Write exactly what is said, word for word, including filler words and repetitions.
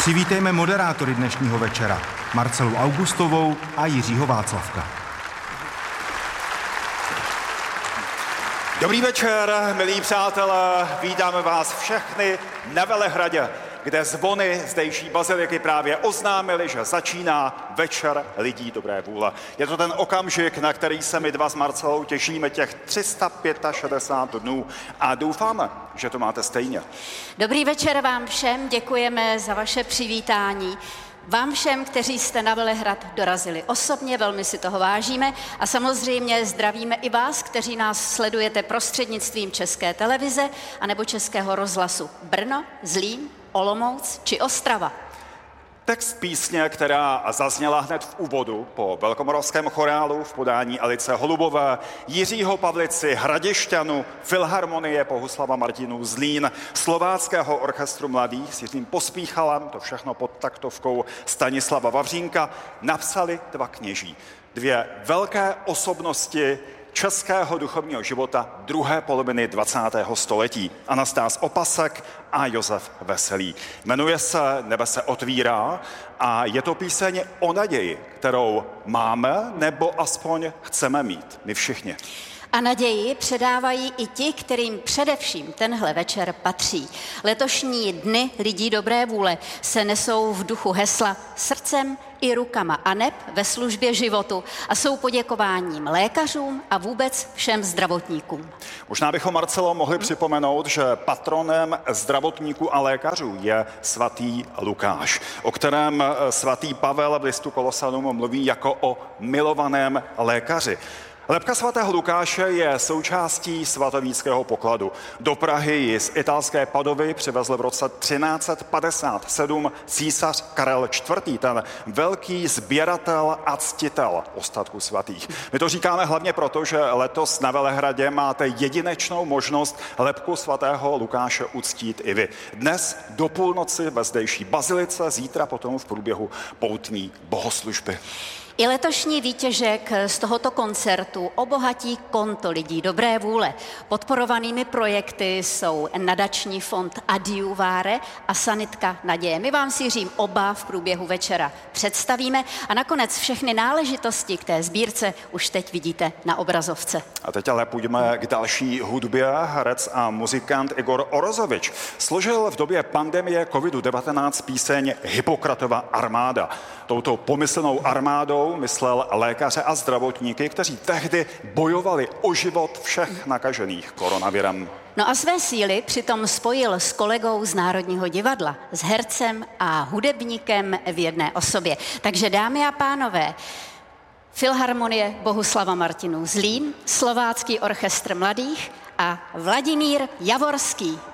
Přivítejme moderátory dnešního večera, Marcelu Augustovou a Jiřího Václavka. Dobrý večer, milí přátelé, vítáme vás všechny na Velehradě, kde zvony zdejší baziliky právě oznámily, že začíná večer lidí dobré vůle. Je to ten okamžik, na který se my dva s Marcelou těšíme těch tři sta šedesát pět dnů a doufáme, že to máte stejně. Dobrý večer vám všem, děkujeme za vaše přivítání. Vám všem, kteří jste na Velehrad dorazili osobně, velmi si toho vážíme a samozřejmě zdravíme i vás, kteří nás sledujete prostřednictvím České televize anebo Českého rozhlasu Brno, Zlín, Olomouc či Ostrava. Text písně, která zazněla hned v úvodu po velkomoravském chorálu v podání Alice Holubové, Jiřího Pavlici Hradišťanu, Filharmonie Bohuslava Martinů Zlín, Slováckého orchestru mladých s Jiřím Pospíchalem, to všechno pod taktovkou Stanislava Vavřínka, napsali dva kněží. Dvě velké osobnosti českého duchovního života druhé poloviny dvacátého století. Anastás Opasek a Josef Veselý. Jmenuje se Nebe se otvírá a je to píseň o naději, kterou máme nebo aspoň chceme mít my všichni. A naději předávají i ti, kterým především tenhle večer patří. Letošní dny lidí dobré vůle se nesou v duchu hesla srdcem i rukama aneb ve službě životu a jsou poděkováním lékařům a vůbec všem zdravotníkům. Možná bychom, Marcelo, mohli připomenout, že patronem zdravotníků a lékařů je svatý Lukáš, o kterém svatý Pavel v listu Kolosanům mluví jako o milovaném lékaři. Lebka svatého Lukáše je součástí svatovíckého pokladu. Do Prahy ji z italské Padovy přivezl v roce třináct set padesát sedm císař Karel čtvrtý, ten velký sběratel a ctitel ostatků svatých. My to říkáme hlavně proto, že letos na Velehradě máte jedinečnou možnost lebku svatého Lukáše uctít i vy. Dnes do půlnoci ve zdejší bazilice, zítra potom v průběhu poutní bohoslužby. I letošní výtěžek z tohoto koncertu obohatí konto lidí dobré vůle. Podporovanými projekty jsou nadační fond Adiuvare a Sanitka naděje. My vám s Jiřím oba v průběhu večera představíme a nakonec všechny náležitosti k té sbírce už teď vidíte na obrazovce. A teď ale půjdeme k další hudbě. Herec a muzikant Igor Orozovič složil v době pandemie kovid devatenáct píseň Hippokratova armáda. Touto pomyslnou armádou myslel lékaře a zdravotníky, kteří tehdy bojovali o život všech nakažených koronavirem. No a své síly přitom spojil s kolegou z Národního divadla, s hercem a hudebníkem v jedné osobě. Takže dámy a pánové, Filharmonie Bohuslava Martinů Zlín, Slovácký orchestr mladých a Vladimír Javorský.